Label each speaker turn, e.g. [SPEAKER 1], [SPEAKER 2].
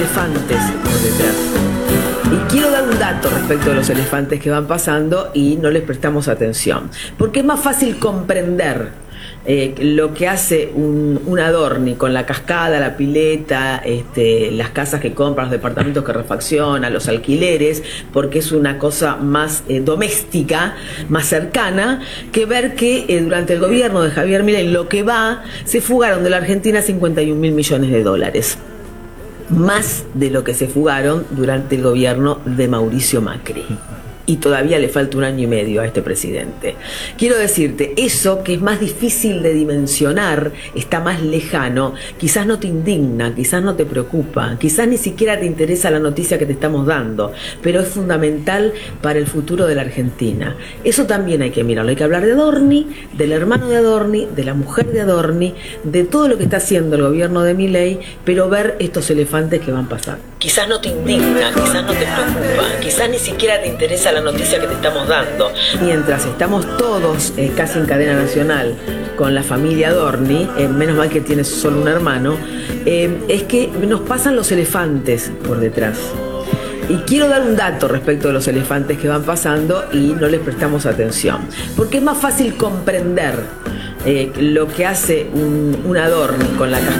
[SPEAKER 1] elefantes por detrás. Y quiero dar un dato respecto de los elefantes que van pasando y no les prestamos atención. Porque es más fácil comprender lo que hace un Adorni con la cascada, la pileta, las casas que compra, los departamentos que refacciona, los alquileres, porque es una cosa más doméstica, más cercana, que ver que durante el gobierno de Javier Milei lo que se fugaron de la Argentina 51.000 millones de dólares. Más de lo que se fugaron durante el gobierno de Mauricio Macri. Y todavía le falta 1 año y medio a este presidente. Quiero decirte, eso que es más difícil de dimensionar, está más lejano, quizás no te indigna, quizás no te preocupa, quizás ni siquiera te interesa la noticia que te estamos dando, pero es fundamental para el futuro de la Argentina. Eso también hay que mirarlo, hay que hablar de Adorni, del hermano de Adorni, de la mujer de Adorni, de todo lo que está haciendo el gobierno de Milei, pero ver estos elefantes que van pasando. Quizás no te indigna, quizás no te preocupa, quizás ni siquiera te interesa la noticia que te estamos dando. Mientras estamos todos casi en cadena nacional con la familia Adorni, menos mal que tienes solo un hermano, es que nos pasan los elefantes por detrás. Y quiero dar un dato respecto de los elefantes que van pasando y no les prestamos atención. Porque es más fácil comprender lo que hace un Adorni con la cascada.